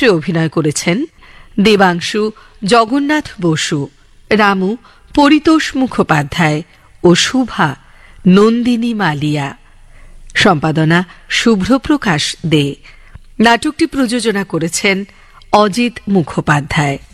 চরিত্রে অভিনয় করেছেন দেবাংশু জগন্নাথ বসু, রামু পরিতোষ মুখোপাধ্যায় ও শুভা নন্দিনী মালিয়া। সম্পাদনা শুভ্রপ্রকাশ দে। নাটকটি প্রযোজনা করেছেন অজিত মুখোপাধ্যায়।